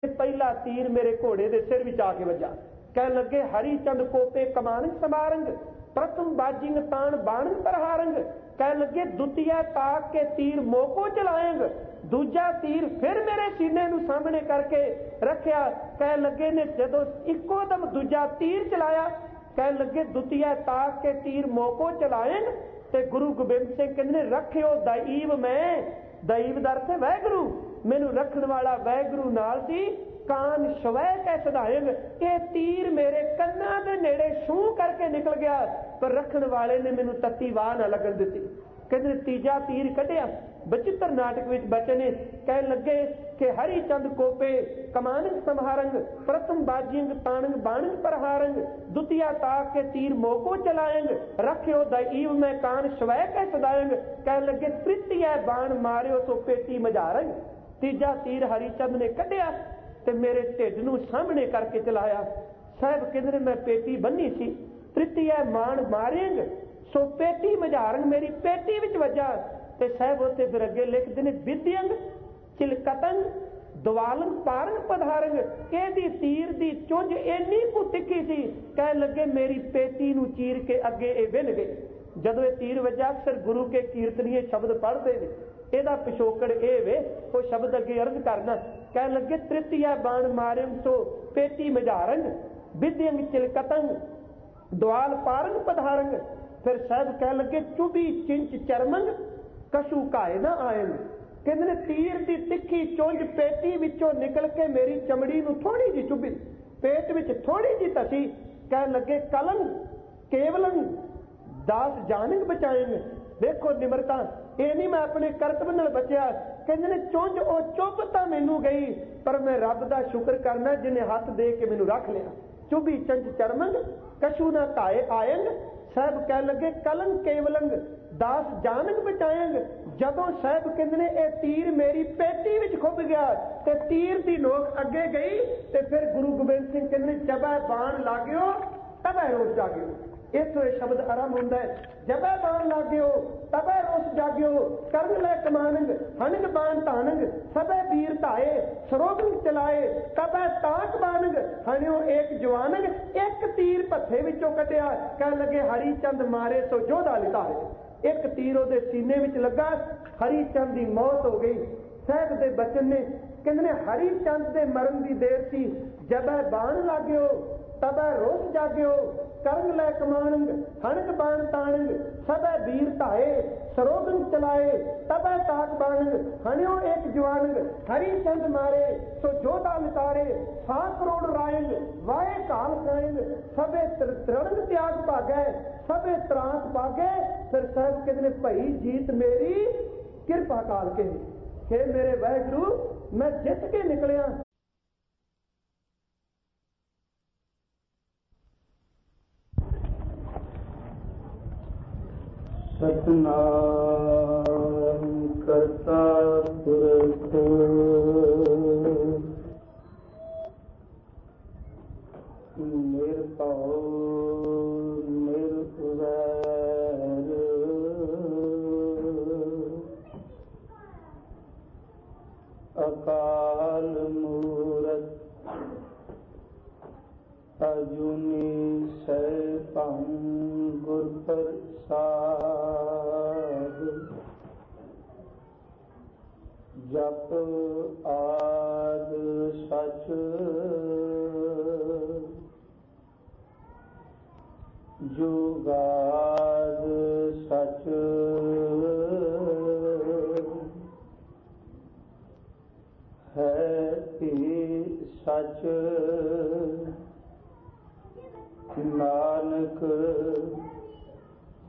पहला तीर मेरे घोड़े के सिर विच आके वजा। कह लगे हरी चंद कोपे कमान समारंग, प्रथम बाजिंग तान बाणन प्रहारंग। कह लगे दुतिया ताक के तीर मोको चलाएंग, दूजा तीर फिर मेरे सीने नूं सामने करके रखिया। कह लगे ने जदों इक्को दम दूजा तीर चलाया, कह लगे दुतिया ताक के तीर मोको चलाएंग। ते गुरु गोबिंद सिंह कहंदे ने रखियो दईव मैं, दईव दर से वैगुरु, मैनू रखण वाला वैगुरु नाल सी, कान शवै कै सदाएंग। ये तीर मेरे कन्ना दे नेड़े छू करके निकल गया, पर रखण वाले ने मैनू तत्ती वाह ना लगन दिती। कहंदे तीजा तीर कढ़िया। बचित्र नाटक विच बचन है, कह लगे कि हरी चंद कोपे कमान संहारंग, प्रथम बाजिंग ताणंग बाणंग प्रहारंग, दुतिया ताक के तीर मोको चलाएंग, रखियो दईव मैं कान शवै कै सदाएंग। कह लगे तृतीय बाण मारियो तो पेटी मझारंग। तीजा तीर हरिचंद ने कढ़िया ते मेरे ढिड नूं सामने करके चलाया। साहब कहंदे मैं पेटी बन्नी सी, तृतीय बाण मारेंग सो पेटी मझारंग, मेरी पेटी विच वजा। ते साहब उत्ते फिर अगे लिखदे ने विद्यंग चिलकतंग दवालंग पारंग पधारंग। कहदी तीर दी चुंझ इन्नी कु तिखी सी, कह लगे मेरी पेटी नूं चीर के अगे ए विन गई। जदों ये तीर वजा अक्सर गुरु के कीर्तनीय शब्द पढ़ते ने, ਇਹਦਾ ਪਿਛੋਕੜ ਇਹ ਵੇ ਉਹ ਸ਼ਬਦ ਅੱਗੇ ਅਰਜ਼ ਕਰਨਾ। ਕਹਿ ਲੱਗੇ ਤ੍ਰਿਤੀਆ ਬਾਣ ਮਾਰਿਮ ਸੋ ਪੇਟੀ ਮਝਾਰੰਗ, ਵਿਦਿਅੰਗ ਚਿਲਕਤੰਗ ਦੁਆਲ ਪਾਰੰਗ ਪਧਾਰੰਗ। ਫਿਰ ਸਾਹਿਬ ਕਹਿ ਲੱਗੇ ਚੁਬੀ ਚਿੰਚ ਚਰਮੰਗ ਕਸ਼ੂ ਘਾਏ ਨਾ ਆਇਨ। ਕਹਿੰਦੇ ਨੇ ਤੀਰ ਦੀ ਤਿੱਖੀ ਚੁੰਝ ਪੇਟੀ ਵਿੱਚੋਂ ਨਿਕਲ ਕੇ ਮੇਰੀ ਚਮੜੀ ਨੂੰ ਥੋੜੀ ਜਿਹੀ ਚੁੱਭੀ, ਪੇਟ ਵਿੱਚ ਥੋੜੀ ਜਿਹੀ ਧਸੀ। ਕਹਿ ਲੱਗੇ ਕਲੰਗ ਕੇਵਲੰਗ ਦਾਸ ਜਾਣਿੰਗ ਬਚਾਏਂਗੇ। देखो निमरता ये नहीं मैं अपने करतब नाल बचिया। कहंदे ने चुंझ ओ चुभ तां मैनू गई, पर मैं रब दा शुक्र करना जिन्हें हथ दे के मैनू रख लिया। चुभी चंच चरमंग कशू ना घाए आयंग। साहब कह लगे कलंग केवलंग दास जानंग बचाएंग। जदों साहब कहंदे ने ये तीर मेरी पेटी विच खुब गया ते तीर दी नोक अगे गई ते फिर गुरु गोबिंद सिंह कहंदे जब बाण लागयो तब रोस जागियो। इथों यह शब्द आरंभ होता है, जब बाण लाग्यो तब रोस जाग्यो, करन लै कमानंग हनंग बाण तानंग, सब वीर धाए सरोगंग चलाए, तब ताक बानंग हणियो एक जवानंग। एक तीर भत्थे विचों कटिया, कह लगे हरिचंद मारे सो जोधा लितारे। एक तीर उहदे सीने विच लगा, हरिचंद की मौत हो गई। साहब दे बचन ने कहंदे ने हरिचंद दे मरण की देर सी, जब बाण लाग्यो तब रोस जाग्यो, करंग लै कमानंग हणक बाण ताणंग, सब वीर धाए सरोगंग चलाए, तब ताक बाणंग हणियो एक जवानंग। हरिचंद मारे सो जोधा लितारे, 100 करोड़ रायंग वाए काल खाएंग, सबे तृणंग त्याग भागै, सबे त्रास भागै। फिर साहब कहते भई जीत मेरी किरपा काल के, हे मेरे वाहिगुरु मैं जित के निकलिया। सतनाम करता पुरख निरभउ निर्वैर, अकाल मूरत अजूनी सैभं गुर प्रसाद। जप आद सच जुगाद सच, है सच नानक